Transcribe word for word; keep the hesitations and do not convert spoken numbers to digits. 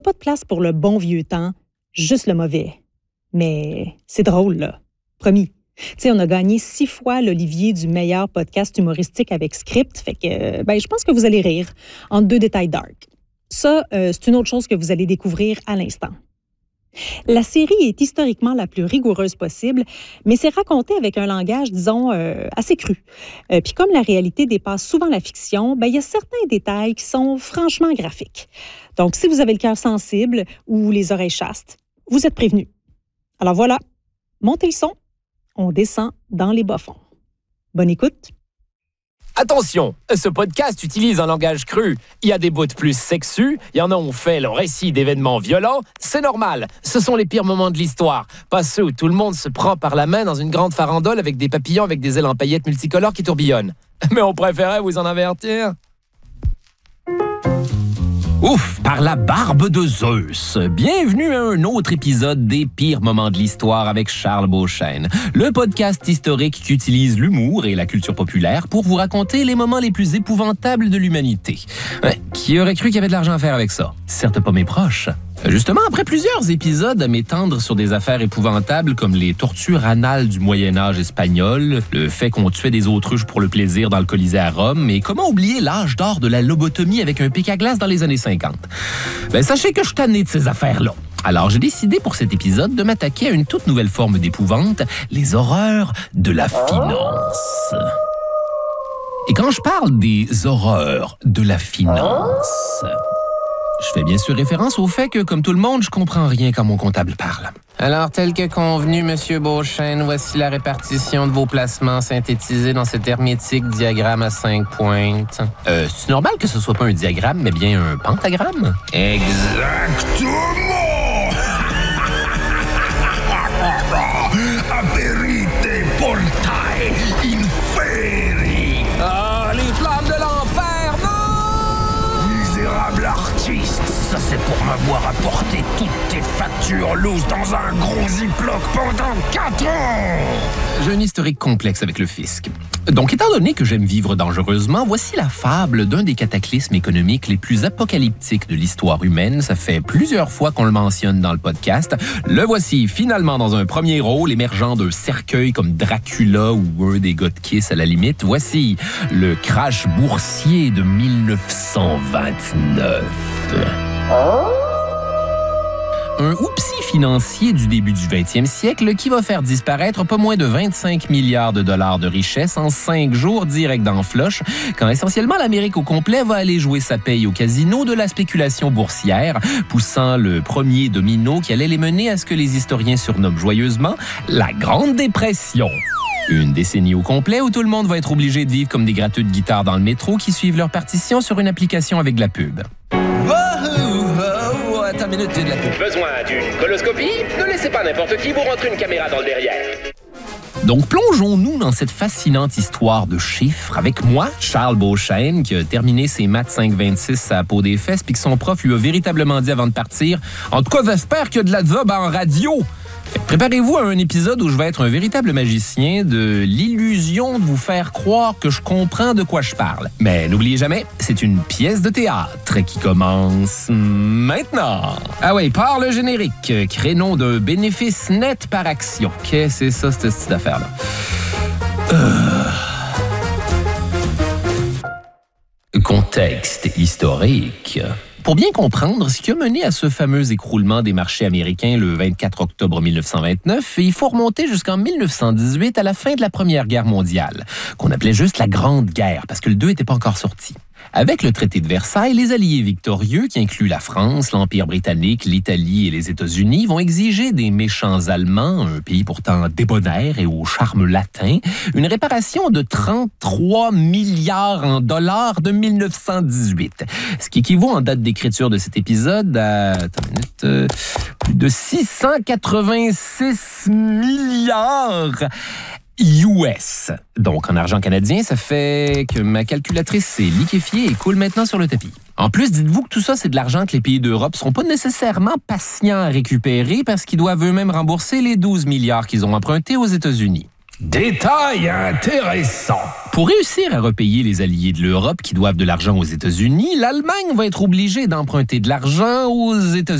Pas de place pour le bon vieux temps, juste le mauvais. Mais c'est drôle, là. Promis. Tu sais, on a gagné six fois l'Olivier du meilleur podcast humoristique avec script, fait que, ben, je pense que vous allez rire entre deux détails dark. Ça, euh, c'est une autre chose que vous allez découvrir à l'instant. La série est historiquement la plus rigoureuse possible, mais c'est raconté avec un langage, disons, euh, assez cru. Euh, Puis comme la réalité dépasse souvent la fiction, ben, il y a certains détails qui sont franchement graphiques. Donc, si vous avez le cœur sensible ou les oreilles chastes, vous êtes prévenus. Alors voilà, montez le son, on descend dans les bas-fonds. Bonne écoute. Attention, ce podcast utilise un langage cru. Il y a des bouts plus sexus, il y en a où on fait le récit d'événements violents. C'est normal, ce sont les pires moments de l'histoire. Pas ceux où tout le monde se prend par la main dans une grande farandole avec des papillons avec des ailes en paillettes multicolores qui tourbillonnent. Mais on préférait vous en avertir. Ouf, par la barbe de Zeus. Bienvenue à un autre épisode des pires moments de l'histoire avec Charles Beauchesne, le podcast historique qui utilise l'humour et la culture populaire pour vous raconter les moments les plus épouvantables de l'humanité. Ouais, qui aurait cru qu'il y avait de l'argent à faire avec ça? Certes pas mes proches. Justement, après plusieurs épisodes à m'étendre sur des affaires épouvantables comme les tortures anales du Moyen-Âge espagnol, le fait qu'on tuait des autruches pour le plaisir dans le Colisée à Rome, et comment oublier l'âge d'or de la lobotomie avec un pic à glace dans les années cinquante. Ben, sachez que je suis tanné de ces affaires-là. Alors, j'ai décidé pour cet épisode de m'attaquer à une toute nouvelle forme d'épouvante, les horreurs de la finance. Et quand je parle des horreurs de la finance, je fais bien sûr référence au fait que, comme tout le monde, je comprends rien quand mon comptable parle. Alors, tel que convenu, Monsieur Beauchesne, voici la répartition de vos placements synthétisés dans cet hermétique diagramme à cinq pointes. Euh, c'est normal que ce soit pas un diagramme, mais bien un pentagramme? Exactement! Aperite portae inferi! Ah, les flammes de l'enfer, non! Misérable artiste, ça c'est pour m'avoir apporté toutes tes factures lourdes dans un gros ziploc pendant quatre ans! J'ai un historique complexe avec le fisc. Donc, étant donné que j'aime vivre dangereusement, voici la fable d'un des cataclysmes économiques les plus apocalyptiques de l'histoire humaine. Ça fait plusieurs fois qu'on le mentionne dans le podcast. Le voici finalement dans un premier rôle, émergeant d'un cercueil comme Dracula ou un des gars de Kiss à la limite. Voici le crash boursier de dix-neuf cent vingt-neuf. Un oupsie financier du début du vingtième siècle qui va faire disparaître pas moins de vingt-cinq milliards de dollars de richesse en cinq jours direct dans Flush, quand essentiellement l'Amérique au complet va aller jouer sa paye au casino de la spéculation boursière, poussant le premier domino qui allait les mener à ce que les historiens surnomment joyeusement la Grande Dépression. Une décennie au complet où tout le monde va être obligé de vivre comme des gratteux de guitare dans le métro qui suivent leur partition sur une application avec de la pub. Attends une minute, j'ai de la pub. Besoin d'une coloscopie? Ne laissez pas n'importe qui vous rentrer une caméra dans le derrière. Donc, plongeons-nous dans cette fascinante histoire de chiffres avec moi, Charles Beauchesne, qui a terminé ses maths cinq vingt-six à la peau des fesses puis que son prof lui a véritablement dit avant de partir « En tout cas, j'espère qu'il y a de la job en radio! » Préparez-vous à un épisode où je vais être un véritable magicien de l'illusion de vous faire croire que je comprends de quoi je parle. Mais n'oubliez jamais, c'est une pièce de théâtre qui commence maintenant. Ah ouais, par le générique, créneau d'un bénéfice net par action. Qu'est-ce que c'est ça, cette petite affaire-là? Euh... Contexte historique. Pour bien comprendre ce qui a mené à ce fameux écroulement des marchés américains le vingt-quatre octobre dix-neuf cent vingt-neuf, il faut remonter jusqu'en dix-neuf cent dix-huit, à la fin de la Première Guerre mondiale, qu'on appelait juste la Grande Guerre, parce que le deux n'était pas encore sorti. Avec le traité de Versailles, les alliés victorieux, qui incluent la France, l'Empire britannique, l'Italie et les États-Unis, vont exiger des méchants Allemands, un pays pourtant débonnaire et au charme latin, une réparation de trente-trois milliards en dollars de dix-neuf cent dix-huit. Ce qui équivaut en date d'écriture de cet épisode à attends une minute, euh, plus de six cent quatre-vingt-six milliards U S. Donc, en argent canadien, ça fait que ma calculatrice s'est liquéfiée et coule maintenant sur le tapis. En plus, dites-vous que tout ça, c'est de l'argent que les pays d'Europe sont pas nécessairement patients à récupérer parce qu'ils doivent eux-mêmes rembourser les douze milliards qu'ils ont empruntés aux États-Unis. Détail intéressant. Pour réussir à repayer les alliés de l'Europe qui doivent de l'argent aux États-Unis, l'Allemagne va être obligée d'emprunter de l'argent aux États-Unis.